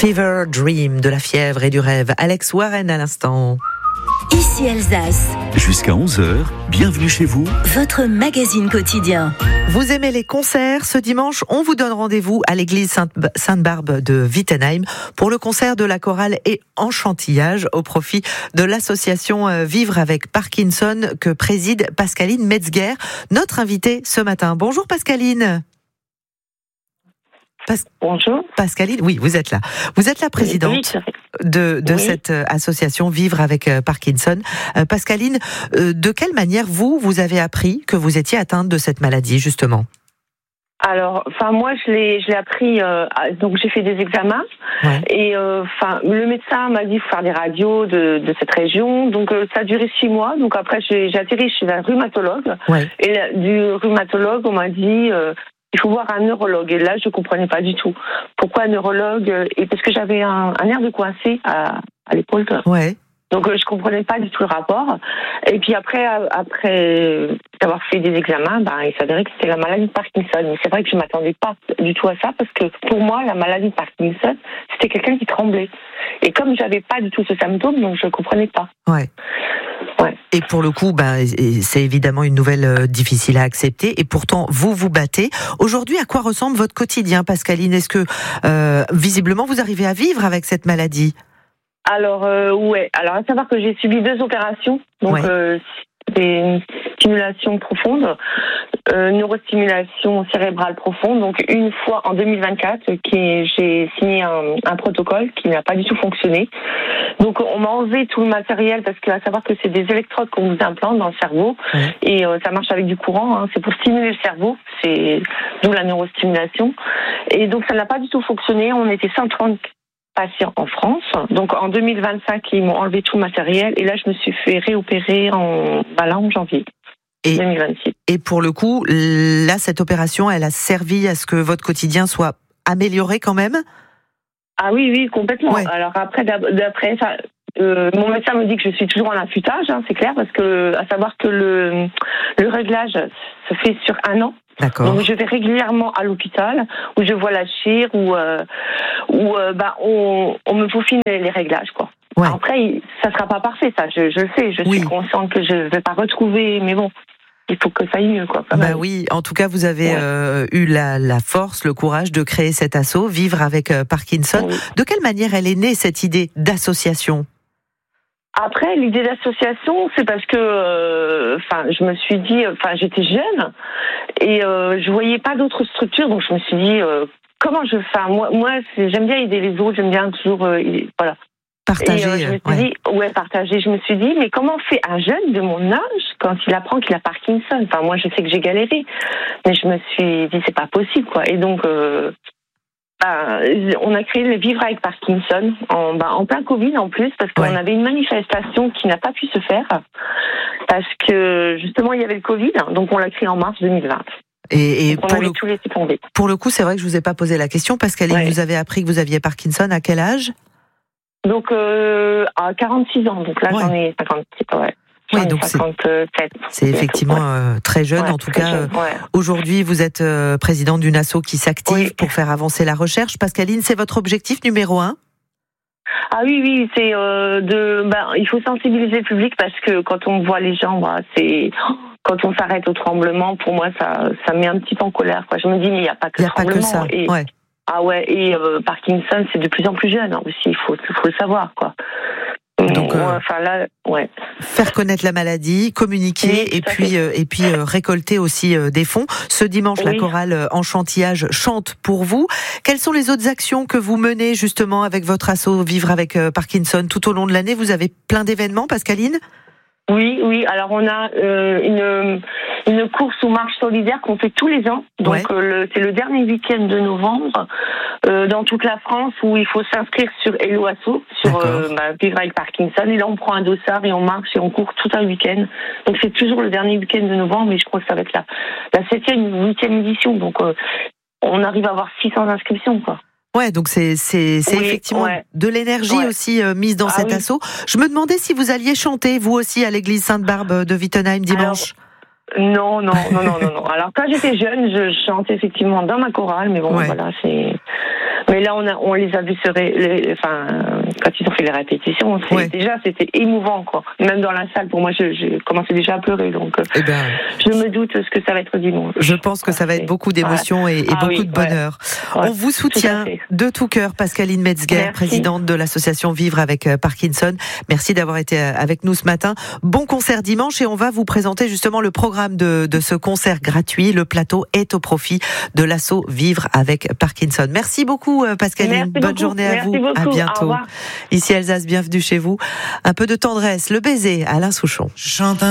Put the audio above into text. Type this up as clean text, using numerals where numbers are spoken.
Fever Dream, de la fièvre et du rêve. Alex Warren à l'instant. Ici Alsace. Jusqu'à 11h, bienvenue chez vous. Votre magazine quotidien. Vous aimez les concerts? Ce dimanche, on vous donne rendez-vous à l'église Sainte-Barbe de Wittenheim pour le concert de la chorale et enchantillage au profit de l'association Vivre avec Parkinson que préside Pascaline Metzger, notre invitée ce matin. Bonjour Pascaline. Bonjour. Pascaline, oui, vous êtes là. Vous êtes la présidente de cette association Vivre avec Parkinson. Pascaline, de quelle manière vous avez appris que vous étiez atteinte de cette maladie, justement? Alors, moi, je l'ai appris. Donc, j'ai fait des examens et le médecin m'a dit faut faire des radios de cette région. Donc, ça a duré 6 mois. Donc après, j'ai atterri chez un rhumatologue. Et du rhumatologue, on m'a dit il faut voir un neurologue. Et là, je comprenais pas du tout. Pourquoi un neurologue? Et parce que j'avais un nerf de coincé à l'épaule. Donc, je comprenais pas du tout le rapport. Et puis après avoir fait des examens, il s'avérait que c'était la maladie de Parkinson. Mais c'est vrai que je m'attendais pas du tout à ça parce que pour moi, la maladie de Parkinson, c'était quelqu'un qui tremblait. Et comme j'avais pas du tout ce symptôme, donc je comprenais pas. Et pour le coup, c'est évidemment une nouvelle difficile à accepter. Et pourtant, vous battez. Aujourd'hui, à quoi ressemble votre quotidien, Pascaline? Est-ce que, visiblement, vous arrivez à vivre avec cette maladie? Alors, Alors, à savoir que j'ai subi 2 opérations. Donc, des stimulations profondes, neurostimulation cérébrale profonde. Donc, une fois en 2024, j'ai signé un protocole qui n'a pas du tout fonctionné. Donc, on m'a enlevé tout le matériel parce qu'à savoir que c'est des électrodes qu'on vous implante dans le cerveau et ça marche avec du courant. C'est pour stimuler le cerveau. C'est d'où la neurostimulation. Et donc, ça n'a pas du tout fonctionné. On était 130 patients en France. Donc en 2025, ils m'ont enlevé tout le matériel et là je me suis fait réopérer en janvier 2026. Et pour le coup, là cette opération, elle a servi à ce que votre quotidien soit amélioré quand même? Ah oui, complètement. Alors après, d'après ça, mon médecin me dit que je suis toujours en affûtage, c'est clair, parce que à savoir que le réglage se fait sur 1 an. D'accord. Donc je vais régulièrement à l'hôpital où je vois la chire où on me peaufine les réglages quoi. Après ça sera pas parfait ça, je le sais, je suis consciente que je vais pas retrouver, mais bon, il faut que ça aille mieux quoi. Oui, en tout cas vous avez eu la force, le courage de créer cet asso Vivre avec Parkinson. De quelle manière elle est née cette idée d'association? Après, l'idée d'association, c'est parce que, je me suis dit, j'étais jeune et je voyais pas d'autres structures, donc je me suis dit, comment je fais? Moi, j'aime bien aider les autres, j'aime bien toujours, partager. Et je me suis dit, partager. Je me suis dit, mais comment fait un jeune de mon âge quand il apprend qu'il a Parkinson? Moi, je sais que j'ai galéré, mais je me suis dit, c'est pas possible, quoi. Et donc, on a créé le Vivre avec Parkinson en plein Covid en plus, parce qu'on avait une manifestation qui n'a pas pu se faire parce que justement il y avait le Covid, donc on l'a créé en mars 2020. Et on avait tout laissé tomber. Pour le coup, c'est vrai que je vous ai pas posé la question, Pascaline, vous avez appris que vous aviez Parkinson à quel âge? Donc à 46 ans, donc là j'en ai 57, Oui, donc c'est effectivement très jeune. En tout cas, aujourd'hui, vous êtes présidente d'une asso qui s'active pour faire avancer la recherche. Pascaline, c'est votre objectif numéro 1? Ah oui, c'est il faut sensibiliser le public parce que quand on voit les gens, quand on s'arrête au tremblement, pour moi, ça met un petit peu en colère, quoi. Je me dis, mais il n'y a pas que le tremblement. Et Parkinson, c'est de plus en plus jeune aussi, il faut le savoir, quoi. Donc, faire connaître la maladie, communiquer et puis récolter aussi des fonds. Ce dimanche, la chorale Enchantillage chante pour vous. Quelles sont les autres actions que vous menez justement avec votre asso Vivre avec Parkinson tout au long de l'année? Vous avez plein d'événements, Pascaline? Oui. Alors on a une course ou marche solidaire qu'on fait tous les ans. Donc c'est le dernier week-end de novembre dans toute la France où il faut s'inscrire sur Hello Asso, sur Vivre avec Parkinson. Et là on prend un dossard et on marche et on court tout un week-end. Donc c'est toujours le dernier week-end de novembre, mais je crois que ça va être la 7e ou 8e édition. Donc on arrive à avoir 600 inscriptions, quoi. Donc c'est effectivement de l'énergie aussi mise dans cet asso. Je me demandais si vous alliez chanter, vous aussi, à l'église Sainte-Barbe de Wittenheim dimanche. Non. Alors quand j'étais jeune, je chantais effectivement dans ma chorale, mais bon, voilà, c'est... Mais là, on les a vus quand ils ont fait les répétitions, c'était émouvant, quoi. Même dans la salle, pour moi, j'ai commencé déjà à pleurer, donc je me doute ce que ça va être dimanche. Je pense que ça va être beaucoup d'émotions et beaucoup de bonheur. On vous soutient de tout cœur, Pascaline Metzger, présidente de l'association Vivre avec Parkinson. Merci d'avoir été avec nous ce matin. Bon concert dimanche, et on va vous présenter justement le programme de ce concert gratuit. Le plateau est au profit de l'asso Vivre avec Parkinson. Merci beaucoup, Pascaline. Bonne journée à vous. À bientôt. Ici Alsace, bienvenue chez vous. Un peu de tendresse, Le Baiser, Alain Souchon.